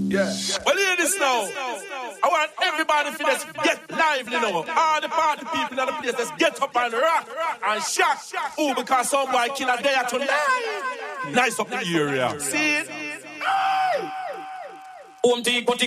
Yeah. Well, hear this now. I want everybody to just get lively now. All the party people in the place, let's get up and rock and shock. Oh, because some boy kill a day tonight. Nice up the area. See it? Home team, cut